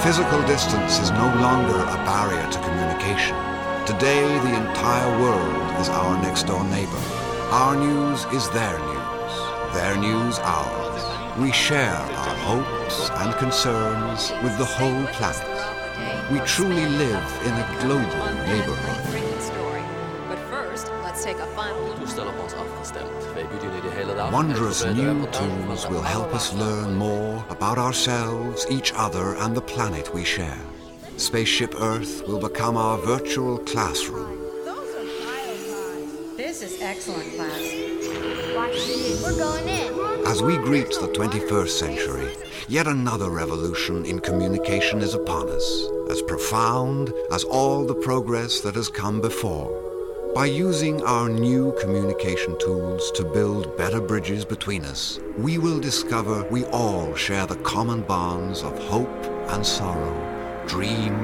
Physical distance is no longer a barrier to communication. Today, the entire world is our next-door neighbor. Our news is their news ours. We share our hopes and concerns with the whole planet. We truly live in a global neighborhood. Wondrous new tools will help us learn more about ourselves, each other, and the planet we share. Spaceship Earth will become our virtual classroom. This is excellent, class. We're going in. As we greet the 21st century, yet another revolution in communication is upon us, as profound as all the progress that has come before. By using our new communication tools to build better bridges between us, we will discover we all share the common bonds of hope and sorrow, dream